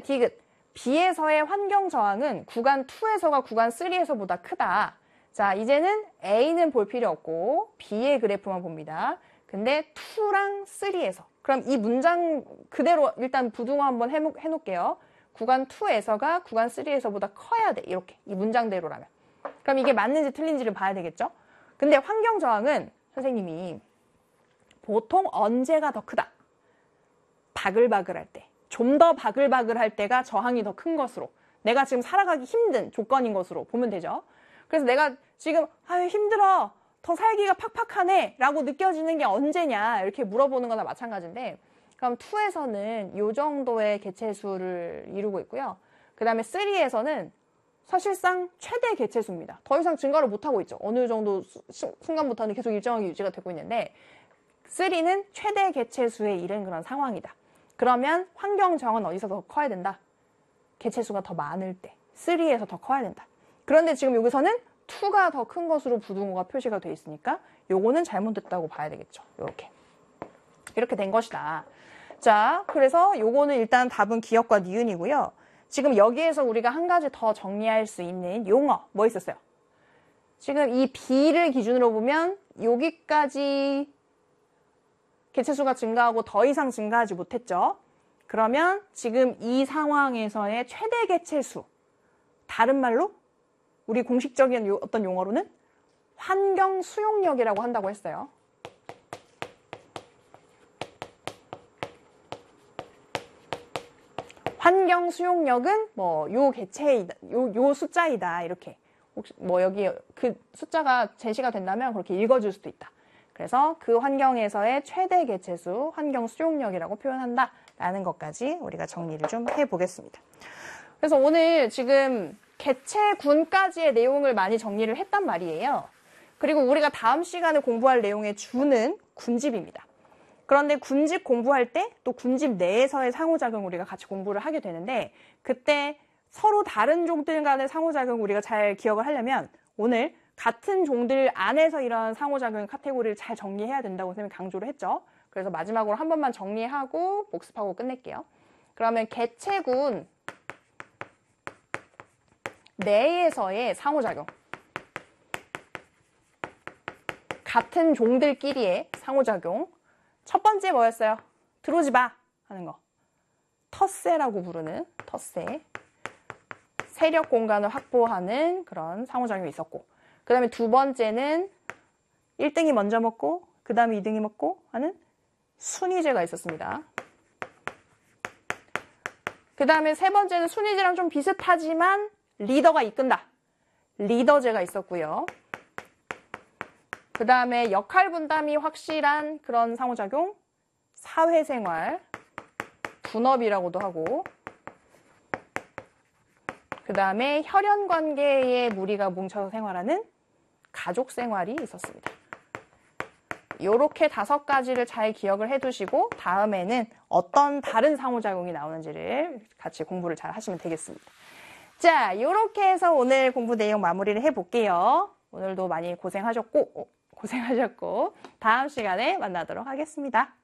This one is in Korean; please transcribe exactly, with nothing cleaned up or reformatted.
디귿. B에서의 환경 저항은 구간 이에서가 구간 삼에서보다 크다. 자, 이제는 A는 볼 필요 없고 B의 그래프만 봅니다. 근데 이랑 삼에서. 그럼 이 문장 그대로 일단 부등호 한번 해놓을게요. 구간 이에서가 구간 삼에서보다 커야 돼. 이렇게. 이 문장대로라면. 그럼 이게 맞는지 틀린지를 봐야 되겠죠? 근데 환경 저항은 선생님이 보통 언제가 더 크다? 바글바글할 때. 좀 더 바글바글할 때가 저항이 더 큰 것으로, 내가 지금 살아가기 힘든 조건인 것으로 보면 되죠. 그래서 내가 지금 아유 힘들어, 더 살기가 팍팍하네 라고 느껴지는 게 언제냐 이렇게 물어보는 거나 마찬가지인데, 그럼 이에서는 이 정도의 개체수를 이루고 있고요. 그 다음에 삼에서는 사실상 최대 개체수입니다. 더 이상 증가를 못하고 있죠. 어느 정도 수, 순간부터는 계속 일정하게 유지가 되고 있는데 삼은 최대 개체수에 이른 그런 상황이다. 그러면 환경 저항은 어디서 더 커야 된다? 개체수가 더 많을 때 삼에서 더 커야 된다. 그런데 지금 여기서는 이가 더 큰 것으로 부등호가 표시가 돼 있으니까 요거는 잘못됐다고 봐야 되겠죠. 요렇게 이렇게 된 것이다. 자, 그래서 요거는 일단 답은 기역과 니은이고요. 지금 여기에서 우리가 한 가지 더 정리할 수 있는 용어 뭐 있었어요? 지금 이 B를 기준으로 보면 여기까지 개체수가 증가하고 더 이상 증가하지 못했죠. 그러면 지금 이 상황에서의 최대 개체수, 다른 말로 우리 공식적인 요, 어떤 용어로는 환경 수용력이라고 한다고 했어요. 환경 수용력은 뭐 요 개체이다, 요, 요 숫자이다 이렇게. 혹시 뭐 여기 그 숫자가 제시가 된다면 그렇게 읽어줄 수도 있다. 그래서 그 환경에서의 최대 개체수, 환경 수용력이라고 표현한다 라는 것까지 우리가 정리를 좀 해보겠습니다. 그래서 오늘 지금 개체군까지의 내용을 많이 정리를 했단 말이에요. 그리고 우리가 다음 시간에 공부할 내용의 주는 군집입니다. 그런데 군집 공부할 때 또 군집 내에서의 상호작용 우리가 같이 공부를 하게 되는데, 그때 서로 다른 종들 간의 상호작용 우리가 잘 기억을 하려면 오늘 같은 종들 안에서 이런 상호작용 카테고리를 잘 정리해야 된다고 선생님이 강조를 했죠. 그래서 마지막으로 한 번만 정리하고 복습하고 끝낼게요. 그러면 개체군 내에서의 상호작용, 같은 종들끼리의 상호작용, 첫 번째 뭐였어요? 들어오지 마 하는 거. 텃세라고 부르는 텃세. 세력 공간을 확보하는 그런 상호작용이 있었고, 그 다음에 두 번째는 일 등이 먼저 먹고 그 다음에 이 등이 먹고 하는 순위제가 있었습니다. 그 다음에 세 번째는 순위제랑 좀 비슷하지만 리더가 이끈다. 리더제가 있었고요. 그 다음에 역할 분담이 확실한 그런 상호작용, 사회생활, 분업이라고도 하고, 그 다음에 혈연관계의 무리가 뭉쳐서 생활하는 가족생활이 있었습니다. 이렇게 다섯 가지를 잘 기억을 해두시고 다음에는 어떤 다른 상호작용이 나오는지를 같이 공부를 잘 하시면 되겠습니다. 자, 이렇게 해서 오늘 공부 내용 마무리를 해볼게요. 오늘도 많이 고생하셨고, 고생하셨고 다음 시간에 만나도록 하겠습니다.